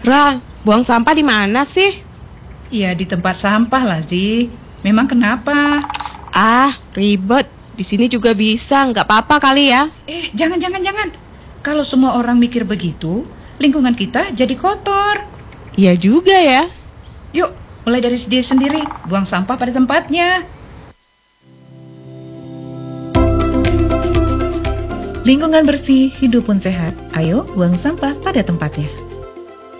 Ra, buang sampah di mana sih? Ya di tempat sampah lah, Zi. Memang kenapa? Ah, ribet. Di sini juga bisa, nggak apa-apa kali ya. Jangan. Kalau semua orang mikir begitu, lingkungan kita jadi kotor. Iya juga ya. Yuk, mulai dari diri sendiri, buang sampah pada tempatnya. Lingkungan bersih, hidup pun sehat. Ayo buang sampah pada tempatnya.